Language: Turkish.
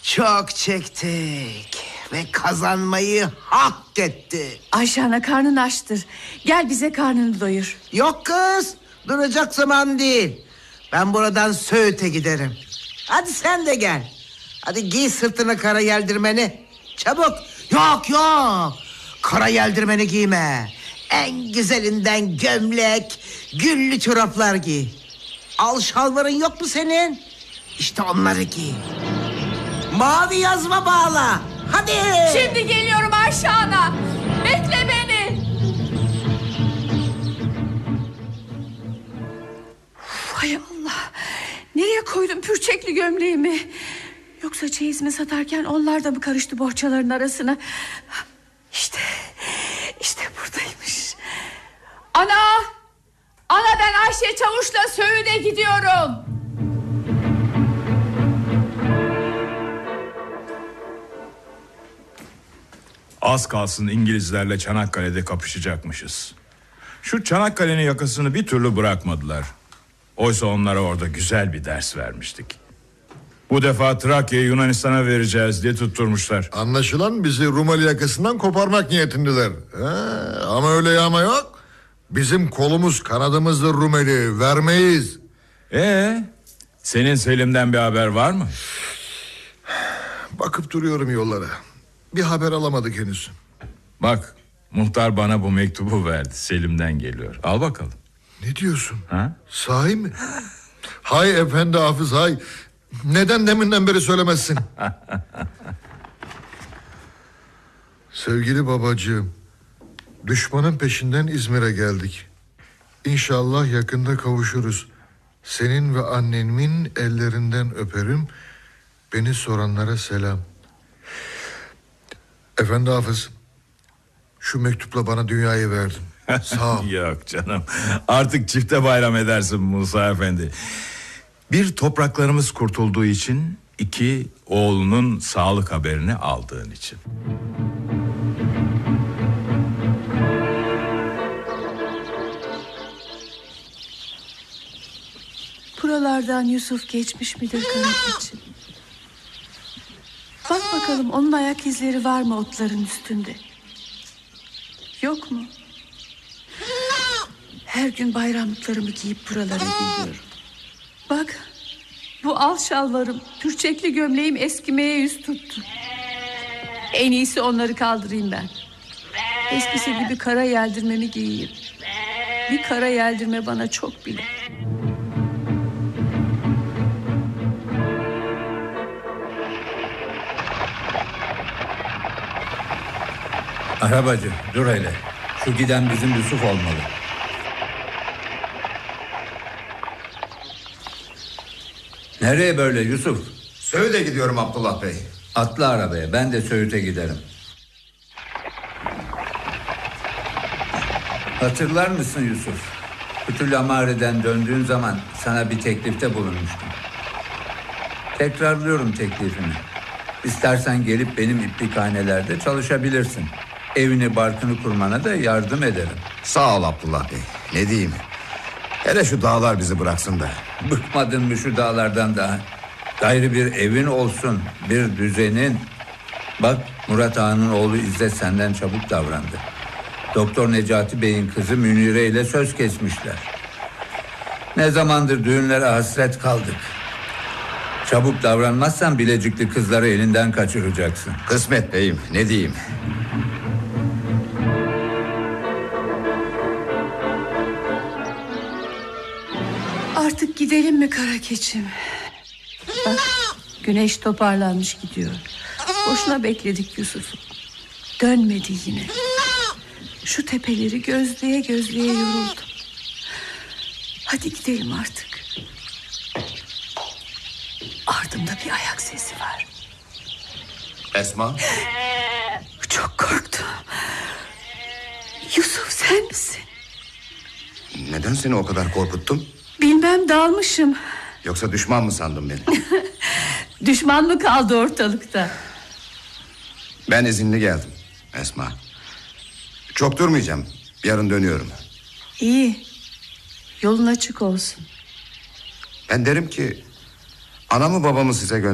Çok çektik ve kazanmayı hak etti. Ayşe ana, karnın açtır. Gel bize karnını doyur. Yok kız, duracak zaman değil. Ben buradan Söğüt'e giderim. Hadi sen de gel. Hadi giy sırtına kara yeldirmeni. Çabuk. Yok. Kara yeldirmeni giyme. En güzelinden gömlek, güllü çoraplar giy. Al şalvarın yok mu senin? İşte onları giy. Mavi yazma bağla. Hadi. Şimdi geliyorum Ayşe ana. Bekle beni. Hay Allah. Nereye koydum pürçekli gömleğimi? Yoksa çeyizimi satarken onlar da mı karıştı bohçaların arasına? İşte buradaymış. Ana ben Ayşe Çavuş'la Söğüt'e gidiyorum. Az kalsın İngilizlerle Çanakkale'de kapışacakmışız. Şu Çanakkale'nin yakasını bir türlü bırakmadılar. Oysa onlara orada güzel bir ders vermiştik. Bu defa Trakya'yı Yunanistan'a vereceğiz diye tutturmuşlar. Anlaşılan bizi Rumeli yakasından koparmak niyetindeler. Ama öyle yağma yok. Bizim kolumuz kanadımızdır Rumeli, vermeyiz. Senin Selim'den bir haber var mı? Bakıp duruyorum yollara. Bir haber alamadık henüz. Bak, muhtar bana bu mektubu verdi. Selim'den geliyor. Al bakalım. Ne diyorsun? Ha? Sahi mi? Hay efendi Hafız hay. Neden deminden beri söylemezsin? Sevgili babacığım, düşmanın peşinden İzmir'e geldik. İnşallah yakında kavuşuruz. Senin ve annemin ellerinden öperim. Beni soranlara selam. Efendi Hafız, şu mektupla bana dünyayı verdin. Sağ ol. Yok canım, artık çifte bayram edersin Musa Efendi. Bir, topraklarımız kurtulduğu için. 2, oğlunun sağlık haberini aldığın için. Buralardan Yusuf geçmiş midir kanat için? Bak bakalım, onun ayak izleri var mı otların üstünde? Yok mu? Her gün bayramlıklarımı giyip buralara geliyorum. Bak, bu al şalvarım, pürçekli gömleğim eskimeye yüz tuttu. En iyisi onları kaldırayım ben. Eskisi gibi kara yeldirmemi giyeyim. Bir kara yeldirme bana çok bile. Arabacı dur hele. Şu giden bizim Yusuf olmalı. Nereye böyle Yusuf? Söğüt'e gidiyorum Abdullah Bey. Atla arabaya, ben de Söğüt'e giderim. Hatırlar mısın Yusuf? Kütülamariden döndüğün zaman sana bir teklifte bulunmuştum. Tekrarlıyorum teklifimi. İstersen gelip benim iplikhanelerde çalışabilirsin. Evini barkını kurmana da yardım ederim. Sağ ol Abdullah Bey. Ne diyeyim? Hele şu dağlar bizi bıraksın da. Bıkmadın mı şu dağlardan daha? Gayrı bir evin olsun, bir düzenin. Bak, Murat Ağa'nın oğlu İzzet senden çabuk davrandı. Doktor Necati Bey'in kızı Münire ile söz kesmişler. Ne zamandır düğünlere hasret kaldık. Çabuk davranmazsan Bilecikli kızları elinden kaçıracaksın. Kısmet beyim, ne diyeyim? Artık gidelim mi kara keçim? Bak, güneş toparlanmış gidiyor. Boşuna bekledik Yusuf'u. Dönmedi yine. Şu tepeleri gözleye gözleye yoruldum. Hadi gidelim artık. Ardımda bir ayak sesi var. Esma? Çok korktum. Yusuf, sen misin? Neden seni o kadar korkuttum? Bilmem, dalmışım. Yoksa düşman mı sandın beni? Düşman mı kaldı ortalıkta? Ben izinli geldim Esma. Çok durmayacağım. Yarın dönüyorum. İyi. Yolun açık olsun. Ben derim ki anamı babamı size